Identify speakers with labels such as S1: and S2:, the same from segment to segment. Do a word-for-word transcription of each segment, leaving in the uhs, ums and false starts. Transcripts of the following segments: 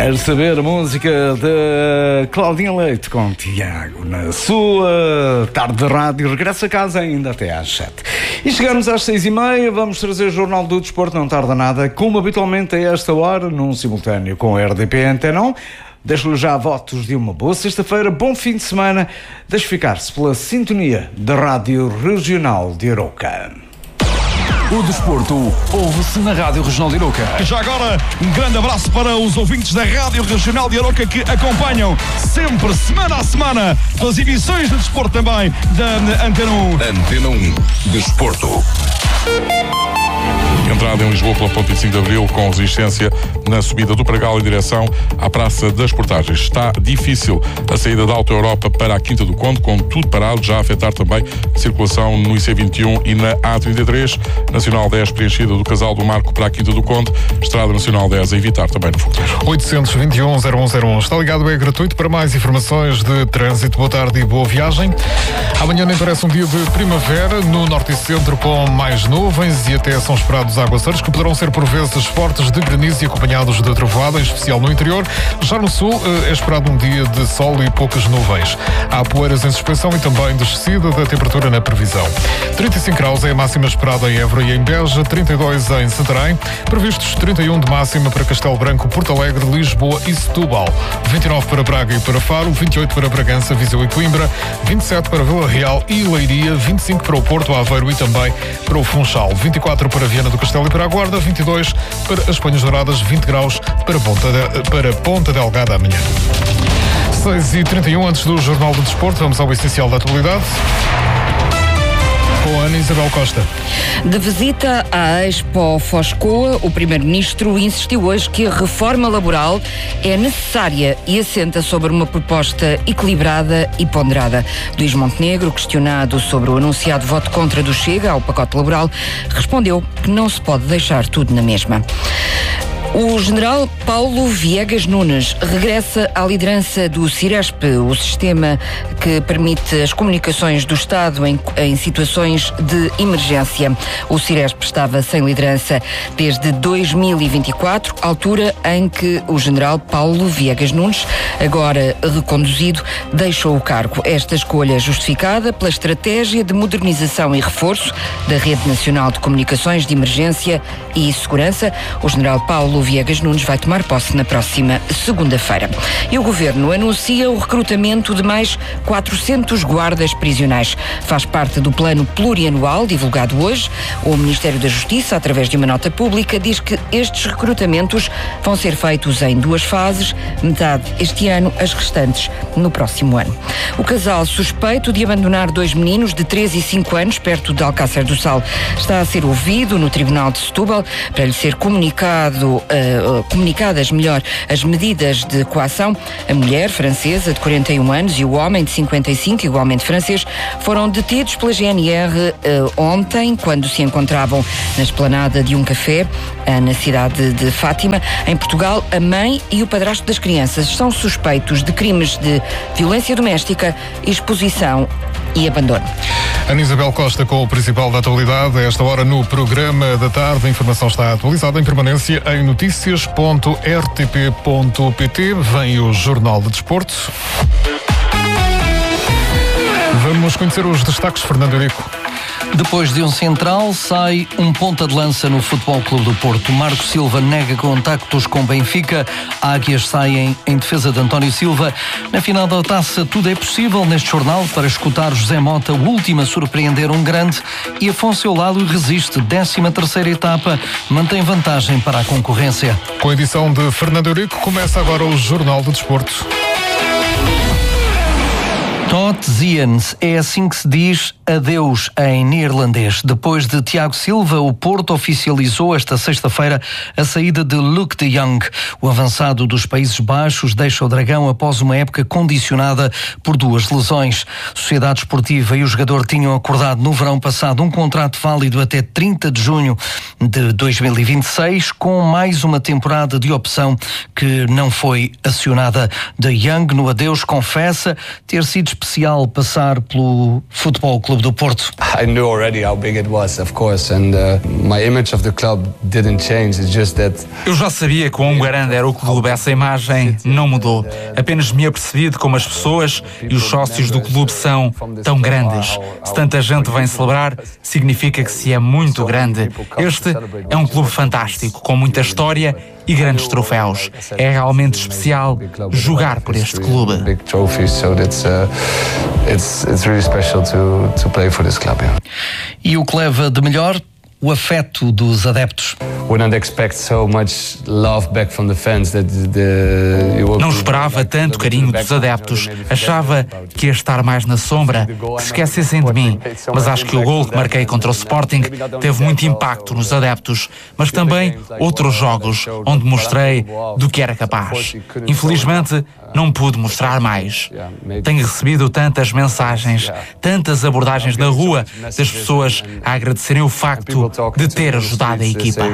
S1: Quer saber a música de Claudinha Leite com Tiago na sua tarde de rádio? Regressa a casa ainda até às sete. E chegamos às seis e meia, vamos trazer o Jornal do Desporto, não tarda nada, como habitualmente a esta hora, num simultâneo com a R D P Antena um. Deixo-lhe já votos de uma boa sexta-feira, bom fim de semana. Deixe ficar-se pela sintonia da Rádio Regional de Arouca.
S2: O desporto ouve-se na Rádio Regional de Arouca.
S3: Já agora, um grande abraço para os ouvintes da Rádio Regional de Arouca que acompanham sempre, semana a semana, pelas emissões de desporto também da Antena um.
S2: Antena um, Desporto.
S4: Entrada em Lisboa pela ponte vinte e cinco de Abril com resistência na subida do Pragal em direção à Praça das Portagens. Está difícil a saída da Auto Europa para a Quinta do Conde, com tudo parado, já a afetar também a circulação no I C vinte e um e na A trinta e três, Nacional dez preenchida do Casal do Marco para a Quinta do Conde, Estrada Nacional dez a evitar também no futuro.
S5: oitocentos e vinte e um, zero um zero um. Está ligado, é gratuito. Para mais informações de trânsito, boa tarde e boa viagem. Amanhã nem parece um dia de primavera no norte e centro, com mais nuvens e até são esperados aguaceiros que poderão ser por vezes fortes de granizo e acompanhados de trovoada, em especial no interior. Já no sul é esperado um dia de sol e poucas nuvens. Há poeiras em suspensão e também descida da temperatura na previsão. trinta e cinco graus é a máxima esperada em Évora e em Beja, trinta e dois em Santarém, previstos trinta e um de máxima para Castelo Branco, Porto Alegre, Lisboa e Setúbal, vinte e nove para Braga e para Faro, vinte e oito para Bragança, Viseu e Coimbra, vinte e sete para Vila Real e Leiria, vinte e cinco para o Porto, Aveiro e também para o Funchal, vinte e quatro para Viana do Castelo e para a Guarda, vinte e dois para as Penhas Douradas, vinte graus para Ponta, de, para Ponta Delgada amanhã. seis e trinta e um, antes do Jornal do Desporto, vamos ao essencial da atualidade com a Ana Isabel Costa.
S6: De visita à Expo Foscoa, o Primeiro-Ministro insistiu hoje que a reforma laboral é necessária e assenta sobre uma proposta equilibrada e ponderada. Luís Montenegro, questionado sobre o anunciado voto contra do Chega ao pacote laboral, respondeu que não se pode deixar tudo na mesma. O general Paulo Viegas Nunes regressa à liderança do Ciresp, o sistema que permite as comunicações do Estado em, em situações de emergência. O Ciresp estava sem liderança desde dois mil e vinte e quatro, altura em que o general Paulo Viegas Nunes, agora reconduzido, deixou o cargo. Esta escolha justificada pela estratégia de modernização e reforço da Rede Nacional de Comunicações de Emergência e Segurança. O general Paulo Viegas Nunes vai tomar posse na próxima segunda-feira. E o Governo anuncia o recrutamento de mais quatrocentos guardas prisionais. Faz parte do plano plurianual divulgado hoje. O Ministério da Justiça, através de uma nota pública, diz que estes recrutamentos vão ser feitos em duas fases, metade este ano, as restantes no próximo ano. O casal suspeito de abandonar dois meninos de três e cinco anos perto de Alcácer do Sal está a ser ouvido no Tribunal de Setúbal para lhe ser comunicado Uh, comunicadas, melhor, as medidas de coação. A mulher francesa de quarenta e um anos e o homem de cinquenta e cinco, igualmente francês, foram detidos pela G N R uh, ontem, quando se encontravam na esplanada de um café uh, na cidade de Fátima. Em Portugal, a mãe e o padrasto das crianças são suspeitos de crimes de violência doméstica, exposição e abandono.
S5: Ana Isabel Costa com o principal da atualidade. A esta hora no programa da tarde, a informação está atualizada em permanência em notícias ponto r t p ponto p t. Vem o Jornal de Desporto. Vamos conhecer os destaques, Fernando Eurico.
S7: Depois de um central, sai um ponta de lança no Futebol Clube do Porto. Marco Silva nega contactos com Benfica. Águias saem em defesa de António Silva. Na final da taça, tudo é possível neste jornal para escutar José Mota, o último a surpreender um grande. E Afonso Eulálio resiste. décima terceira etapa, mantém vantagem para a concorrência.
S5: Com a edição de Fernando Eurico, começa agora o Jornal de Desporto.
S7: Tot ziens, é assim que se diz adeus em neerlandês. Depois de Tiago Silva, o Porto oficializou esta sexta-feira a saída de Luc de Jong. O avançado dos Países Baixos deixa o Dragão após uma época condicionada por duas lesões. A Sociedade Esportiva e o jogador tinham acordado no verão passado um contrato válido até trinta de junho de dois mil e vinte e seis, com mais uma temporada de opção que não foi acionada. De Jong, no adeus, confessa ter sido especial passar pelo Futebol Clube do Porto?
S8: I knew already how big it was, of course, and uh, my image of the club didn't change. It's just that
S9: Eu já sabia quão grande era o clube, essa imagem não mudou. Apenas me apercebi de como as pessoas e os sócios do clube são tão grandes. Se tanta gente vem celebrar, significa que se é muito grande. Este é um clube fantástico, com muita história e grandes troféus. É realmente especial jogar por este clube.
S7: E o que leva de melhor? O afeto dos adeptos.
S9: Não esperava tanto carinho dos adeptos. Achava que ia estar mais na sombra, que se esquecessem de mim. Mas acho que o gol que marquei contra o Sporting teve muito impacto nos adeptos. Mas também outros jogos onde mostrei do que era capaz. Infelizmente, não pude mostrar mais. Tenho recebido tantas mensagens, tantas abordagens na rua das pessoas a agradecerem o facto de ter ajudado a equipa.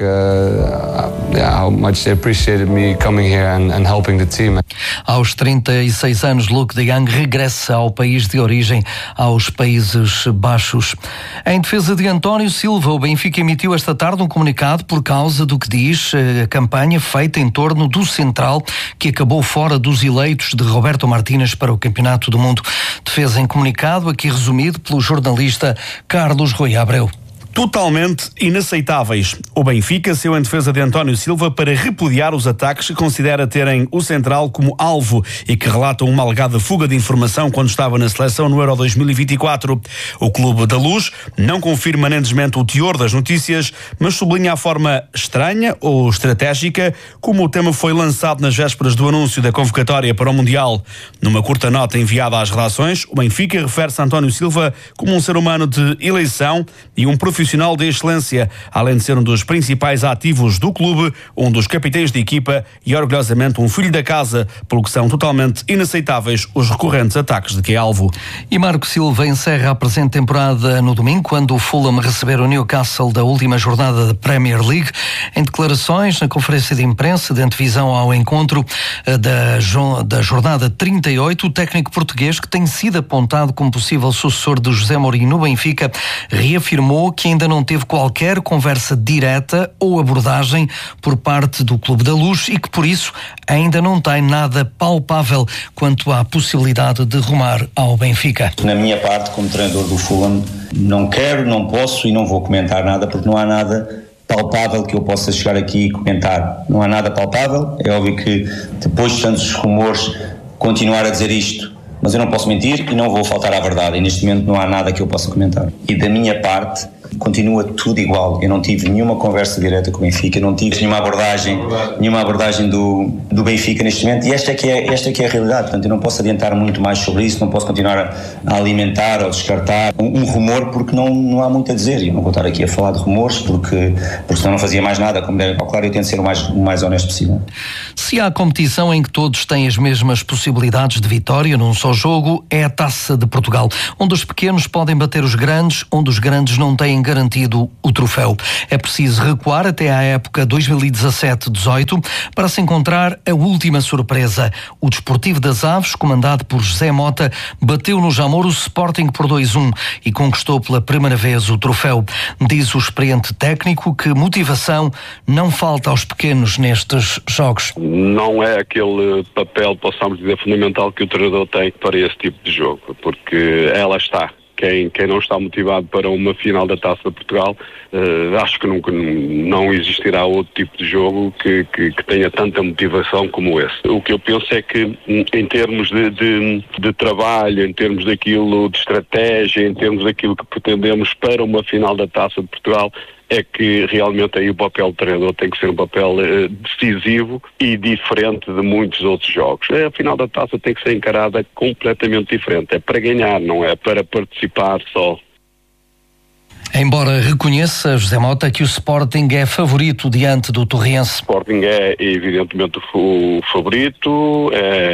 S7: Aos trinta e seis anos, Luuk de Jong regressa ao país de origem, aos Países Baixos. Em defesa de António Silva, o Benfica emitiu esta tarde um comunicado por causa do que diz a campanha feita em torno do central que acabou fora dos eleitos de Roberto Martínez para o Campeonato do Mundo. Defesa em comunicado, aqui resumido pelo jornalista Carlos Rui Abreu.
S10: Totalmente inaceitáveis. O Benfica saiu em defesa de António Silva para repudiar os ataques que considera terem o central como alvo e que relatam uma alegada fuga de informação quando estava na seleção no Euro dois mil e vinte e quatro. O Clube da Luz não confirma nem desmente o teor das notícias, mas sublinha a forma estranha ou estratégica como o tema foi lançado nas vésperas do anúncio da convocatória para o Mundial. Numa curta nota enviada às redações, o Benfica refere-se a António Silva como um ser humano de eleição e um profissional de excelência, além de ser um dos principais ativos do clube, um dos capitães de equipa e orgulhosamente um filho da casa, pelo que são totalmente inaceitáveis os recorrentes ataques de que é alvo.
S7: E Marco Silva encerra a presente temporada no domingo, quando o Fulham receber o Newcastle da última jornada da Premier League. Em declarações na conferência de imprensa de antevisão ao encontro da, da jornada trinta e oito, o técnico português, que tem sido apontado como possível sucessor de José Mourinho no Benfica, reafirmou que ainda não teve qualquer conversa direta ou abordagem por parte do Clube da Luz e que, por isso, ainda não tem nada palpável quanto à possibilidade de rumar ao Benfica.
S11: Na minha parte, como treinador do Fulham, não quero, não posso e não vou comentar nada porque não há nada palpável que eu possa chegar aqui e comentar. Não há nada palpável. É óbvio que depois de tantos rumores continuar a dizer isto, mas eu não posso mentir e não vou faltar à verdade, e neste momento não há nada que eu possa comentar. E da minha parte continua tudo igual. Eu não tive nenhuma conversa direta com o Benfica, não tive nenhuma abordagem, nenhuma abordagem do, do Benfica neste momento, e esta é, que é, esta é que é a realidade. Portanto, eu não posso adiantar muito mais sobre isso, não posso continuar a, a alimentar ou descartar um, um rumor, porque não, não há muito a dizer. Eu não vou estar aqui a falar de rumores, porque, porque senão não fazia mais nada, como devem calcular, eu tento ser o mais, o mais honesto possível.
S7: Se há competição em que todos têm as mesmas possibilidades de vitória num só jogo, é a Taça de Portugal, onde os pequenos podem bater os grandes, onde os grandes não têm garantido o troféu. É preciso recuar até à época dois mil e dezassete dezoito para se encontrar a última surpresa. O Desportivo das Aves, comandado por José Mota, bateu no Jamor o Sporting por dois a um e conquistou pela primeira vez o troféu. Diz o experiente técnico que motivação não falta aos pequenos nestes jogos.
S12: Não é aquele papel, possamos dizer, fundamental que o treinador tem para esse tipo de jogo, porque ela está. Quem, quem não está motivado para uma final da Taça de Portugal, uh, acho que nunca, não existirá outro tipo de jogo que, que, que tenha tanta motivação como esse. O que eu penso é que, em termos de, de, de trabalho, em termos daquilo de estratégia, em termos daquilo que pretendemos para uma final da Taça de Portugal, é que realmente aí o papel do treinador tem que ser um papel uh, decisivo e diferente de muitos outros jogos. A final da Taça tem que ser encarada completamente diferente. É para ganhar, não é para participar só.
S7: Embora reconheça, José Mota, que o Sporting é favorito diante do Torriense.
S12: O Sporting é evidentemente o favorito,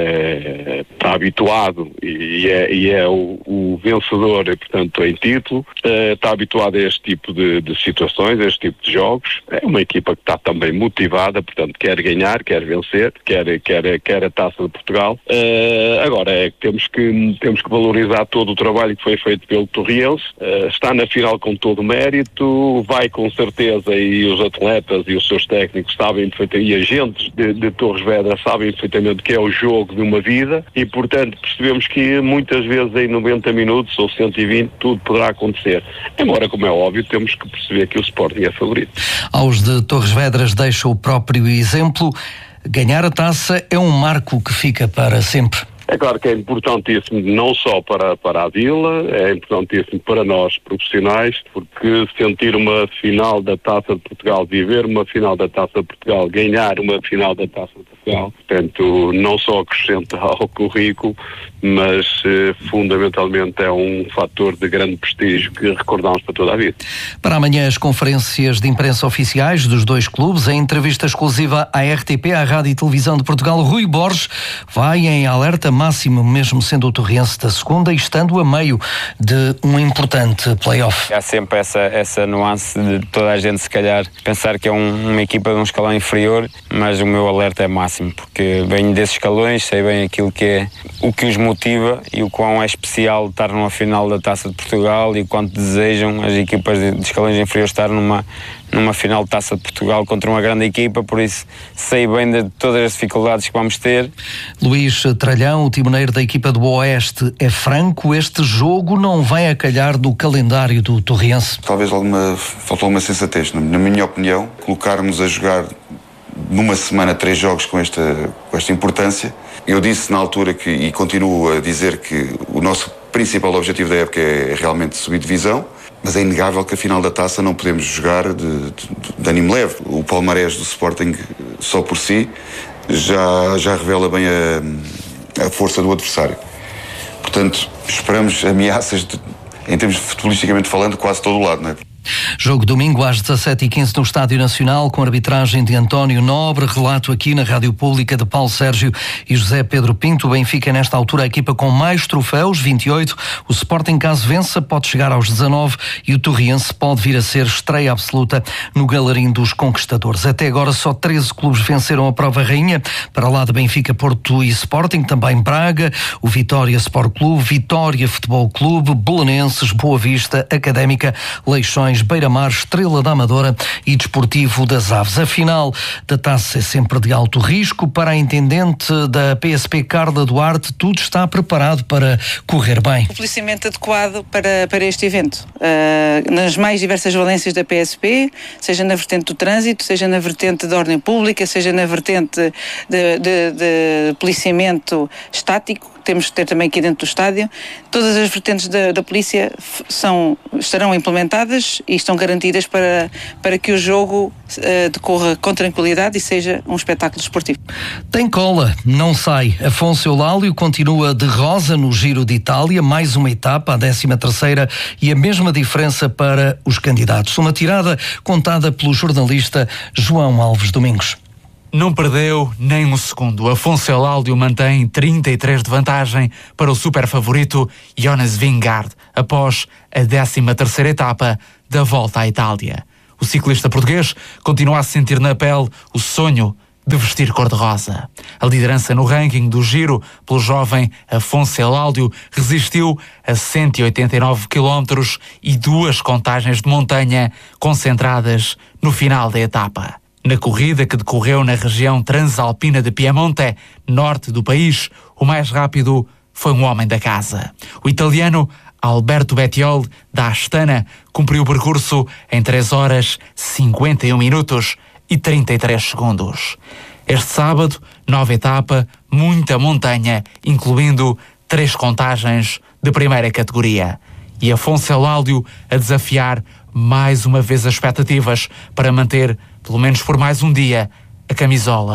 S12: é, está habituado e é, e é o, o vencedor, e, portanto, em título, é, está habituado a este tipo de, de situações, a este tipo de jogos. É uma equipa que está também motivada, portanto, quer ganhar, quer vencer, quer, quer, quer a Taça de Portugal. É, agora, é que temos que temos que valorizar todo o trabalho que foi feito pelo Torriense. É, está na final com todo o mérito, vai com certeza, e os atletas e os seus técnicos sabem perfeitamente, e agentes de, de Torres Vedras sabem perfeitamente que é o jogo de uma vida, e portanto percebemos que muitas vezes em noventa minutos ou cento e vinte tudo poderá acontecer. Embora, como é óbvio, temos que perceber que o Sporting é favorito.
S7: Aos de Torres Vedras deixa o próprio exemplo. Ganhar a taça é um marco que fica para sempre.
S12: É claro que é importantíssimo não só para, para a Vila, é importantíssimo para nós profissionais, porque sentir uma final da Taça de Portugal, viver uma final da Taça de Portugal, ganhar uma final da Taça de Portugal, portanto, não só acrescenta ao currículo, mas eh, fundamentalmente é um fator de grande prestígio que recordamos para toda a vida.
S7: Para amanhã, as conferências de imprensa oficiais dos dois clubes, a entrevista exclusiva à R T P, à Rádio e Televisão de Portugal. Rui Borges vai em alerta máximo, mesmo sendo o Torriense da segunda e estando a meio de um importante play-off.
S13: Há sempre essa, essa nuance de toda a gente, se calhar, pensar que é um, uma equipa de um escalão inferior, mas o meu alerta é máximo, porque venho desses escalões, sei bem aquilo que é, o que os motiva e o quão é especial estar numa final da Taça de Portugal e quanto desejam as equipas de, de escalões inferiores estar numa numa final de Taça de Portugal contra uma grande equipa, por isso sei bem de todas as dificuldades que vamos ter.
S7: Luís Tralhão, o timoneiro da equipa do Oeste, é franco, este jogo não vai a calhar do calendário do Torriense.
S14: Talvez alguma, faltou uma sensatez, na minha opinião, colocarmos a jogar numa semana três jogos com esta, com esta importância. Eu disse na altura que, e continuo a dizer que o nosso principal objetivo da época é realmente subir divisão, mas é inegável que a final da Taça não podemos jogar de, de, de ânimo leve. O palmarés do Sporting só por si já, já revela bem a, a força do adversário. Portanto, esperamos ameaças, de, em termos de futebolisticamente falando, quase todo o lado, não é?
S7: Jogo domingo às dezassete e quinze no Estádio Nacional, com arbitragem de António Nobre, relato aqui na Rádio Pública de Paulo Sérgio e José Pedro Pinto. O Benfica, nesta altura, a equipa com mais troféus, vinte e oito. O Sporting, caso vença, pode chegar aos dezanove e o Torriense pode vir a ser estreia absoluta no Galerim dos Conquistadores. Até agora só treze clubes venceram a prova rainha, para lá de Benfica, Porto e Sporting, também Braga, o Vitória Sport Clube, Vitória Futebol Clube, Belenenses, Boa Vista, Académica, Leixões, Beira-Mar, Estrela da Amadora e Desportivo das Aves. A final da Taça é sempre de alto risco. Para a intendente da P S P, Carla Duarte, tudo está preparado para correr bem.
S15: O policiamento adequado para, para este evento, uh, nas mais diversas valências da P S P, seja na vertente do trânsito, seja na vertente da ordem pública, seja na vertente de, de, de policiamento estático, temos que ter também aqui dentro do estádio. Todas as vertentes da, da polícia são, estarão implementadas e estão garantidas para, para que o jogo uh, decorra com tranquilidade e seja um espetáculo desportivo.
S7: Tem cola, não sai. Afonso Eulálio continua de rosa no Giro de Itália, mais uma etapa, a décima terceira, e a mesma diferença para os candidatos. Uma tirada contada pelo jornalista João Alves Domingos.
S9: Não perdeu nem um segundo. Afonso Eulálio mantém trinta e três de vantagem para o super favorito Jonas Vingegaard após a décima terceira etapa da Volta à Itália. O ciclista português continua a sentir na pele o sonho de vestir cor-de-rosa. A liderança no ranking do Giro pelo jovem Afonso Eulálio resistiu a cento e oitenta e nove quilómetros e duas contagens de montanha concentradas no final da etapa. Na corrida que decorreu na região transalpina de Piemonte, norte do país, o mais rápido foi um homem da casa. O italiano Alberto Bettiol, da Astana, cumpriu o percurso em três horas, cinquenta e um minutos e trinta e três segundos. Este sábado, nova etapa, muita montanha, incluindo três contagens de primeira categoria. E Afonso Eulálio a desafiar mais uma vez as expectativas para manter, pelo menos por mais um dia, a camisola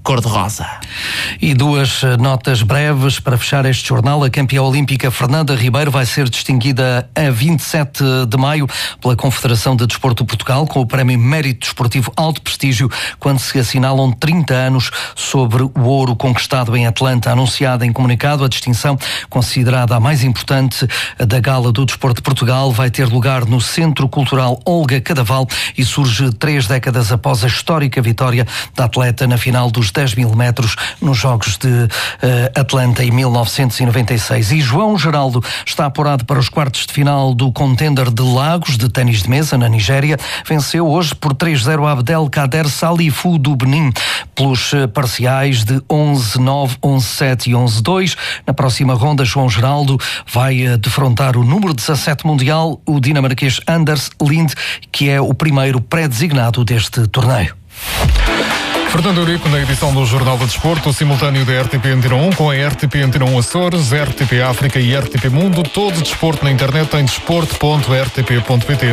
S9: cor-de-rosa.
S7: E duas notas breves para fechar este jornal. A campeã olímpica Fernanda Ribeiro vai ser distinguida a vinte e sete de maio pela Confederação de Desporto de Portugal com o Prémio Mérito Desportivo Alto Prestígio, quando se assinalam trinta anos sobre o ouro conquistado em Atlanta. Anunciada em comunicado, a distinção, considerada a mais importante da Gala do Desporto de Portugal, vai ter lugar no Centro Cultural Olga Cadaval e surge três décadas após a histórica vitória da atleta na final dos dez mil metros nos Jogos de uh, Atlanta em mil novecentos e noventa e seis. E João Geraldo está apurado para os quartos de final do Contender de Lagos de ténis de mesa na Nigéria. Venceu hoje por três a zero a Abdelkader Salifu do Benin pelos uh, parciais de onze a nove, onze a sete e onze a dois. Na próxima ronda, João Geraldo vai uh, defrontar o número dezassete mundial, o dinamarquês Anders Lind, que é o primeiro pré-designado deste torneio.
S5: Fernando Eurico na edição do Jornal do Desporto, simultâneo da R T P Antena um com a R T P Antena um Açores, R T P África e R T P Mundo. Todo o desporto na internet em desporto ponto r t p ponto p t.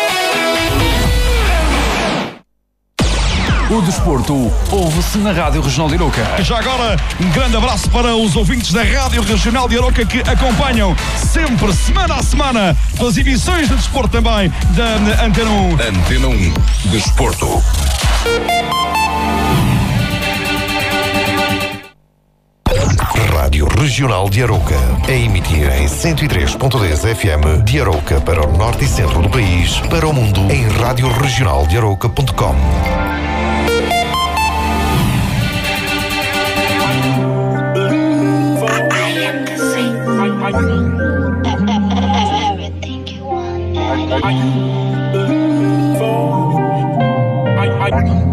S2: O desporto ouve-se na Rádio Regional de Aroca.
S3: Já agora, um grande abraço para os ouvintes da Rádio Regional de Aroca que acompanham sempre, semana a semana, as emissões de desporto também da Antena um.
S2: Antena um, Desporto.
S16: Rádio Regional de Aroca, a emitir em cento e três ponto dez F M de Aroca para o norte e centro do país, para o mundo em rádio regional de aroca ponto com.
S17: I